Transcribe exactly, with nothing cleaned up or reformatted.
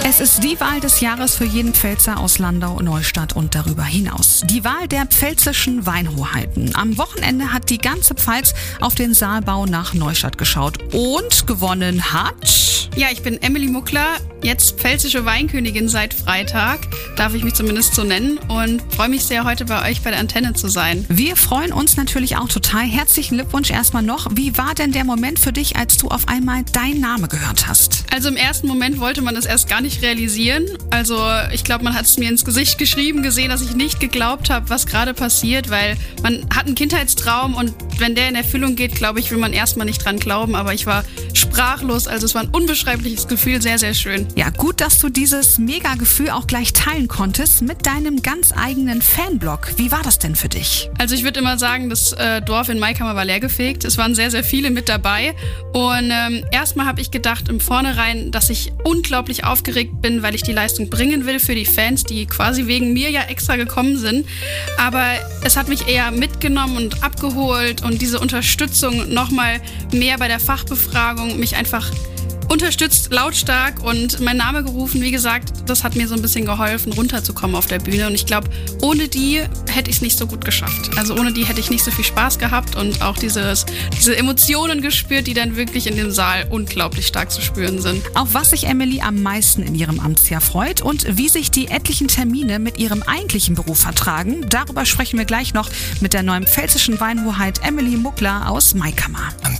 Es ist die Wahl des Jahres für jeden Pfälzer aus Landau, Neustadt und darüber hinaus. Die Wahl der pfälzischen Weinhoheiten. Am Wochenende hat die ganze Pfalz auf den Saalbau nach Neustadt geschaut und gewonnen hat... Ja, ich bin Emily Muckler, jetzt pfälzische Weinkönigin seit Freitag, darf ich mich zumindest so nennen, und freue mich sehr, heute bei euch bei der Antenne zu sein. Wir freuen uns natürlich auch total. Herzlichen Glückwunsch erstmal noch. Wie war denn der Moment für dich, als du auf einmal deinen Namen gehört hast? Also im ersten Moment wollte man das erst gar nicht realisieren. Also ich glaube, man hat es mir ins Gesicht geschrieben, gesehen, dass ich nicht geglaubt habe, was gerade passiert, weil man hat einen Kindheitstraum und wenn der in Erfüllung geht, glaube ich, will man erstmal nicht dran glauben, aber ich war sprachlos, also es war ein unbeschreibliches Gefühl, sehr, sehr schön. Ja, gut, dass du dieses Mega-Gefühl auch gleich teilen konntest mit deinem ganz eigenen Fanblog. Wie war das denn für dich? Also ich würde immer sagen, das äh, Dorf in Maikammer war leergefegt. Es waren sehr, sehr viele mit dabei. Und ähm, erstmal habe ich gedacht im Vornherein, dass ich unglaublich aufgeregt bin, weil ich die Leistung bringen will für die Fans, die quasi wegen mir ja extra gekommen sind. Aber es hat mich eher mitgenommen und abgeholt und diese Unterstützung nochmal mehr bei der Fachbefragung mich einfach unterstützt, lautstark und mein Name gerufen. Wie gesagt, das hat mir so ein bisschen geholfen, runterzukommen auf der Bühne. Und ich glaube, ohne die hätte ich es nicht so gut geschafft. Also ohne die hätte ich nicht so viel Spaß gehabt und auch dieses, diese Emotionen gespürt, die dann wirklich in dem Saal unglaublich stark zu spüren sind. Auf was sich Emily am meisten in ihrem Amtsjahr freut und wie sich die etlichen Termine mit ihrem eigentlichen Beruf vertragen, darüber sprechen wir gleich noch mit der neuen pfälzischen Weinhoheit Emily Muckler aus Maikammer.